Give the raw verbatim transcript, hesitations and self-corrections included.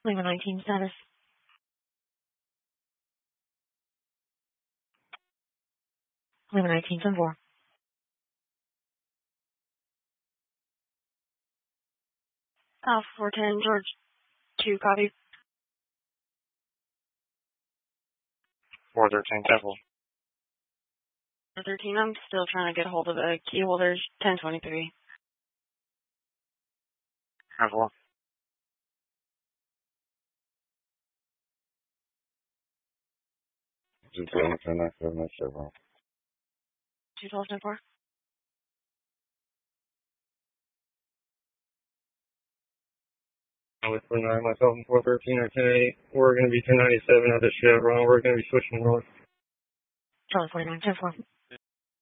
Lima nineteen status. Lima nineteen ten four. Alpha four ten George two copy. four thirteen Temple. four thirteen, I'm still trying to get a hold of the key holders. ten twenty-three. Temple. two twelve ten nine seven nine seven. two twelve ten four. With three nine, myself and four thirteen or ten eight. We're going to be ten ninety-seven at the Chevron. We're going to be switching north. Charlie forty-nine ten four.